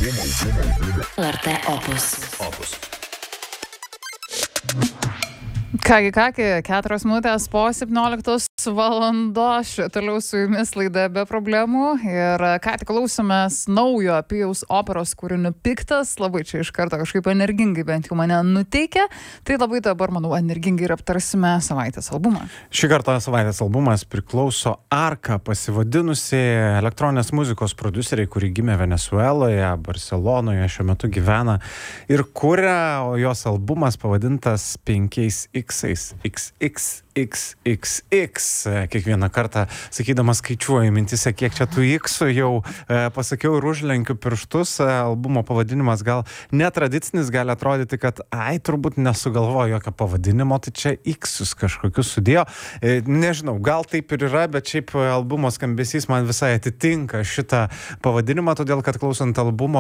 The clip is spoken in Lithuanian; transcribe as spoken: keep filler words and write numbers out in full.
L R T Opus. Opus. Kągi, kągi, keturios minutės po septynioliktos valandos, toliau su jumis laida be problemų ir ką tik klausomės naujo Pijaus operos kūrinio Piktas, labai čia iš karto kažkaip energingai bent jau mane nuteikia, tai labai dabar, manau, energingai ir aptarsime savaitės albumą. Šį kartą savaitės albumas priklauso Arka, pasivadinusi elektroninės muzikos produceriai, kuri gimė Venezueloje, Barcelonoje, šiuo metu gyvena ir kuria, o jos albumas pavadintas penkiais X-ais, X X X X X. Kiekvieną kartą, sakydamas, skaičiuoju mintise, kiek čia tų X-ų jau e, pasakiau ir užlenkiu pirštus. Albumo pavadinimas gal netradicinis, gali atrodyti, kad ai, turbūt nesugalvojo jokio pavadinimo, tai čia X-us kažkokius sudėjo. E, nežinau, gal taip ir yra, bet šiaip albumo skambesys man visai atitinka šitą pavadinimą, todėl kad klausant albumo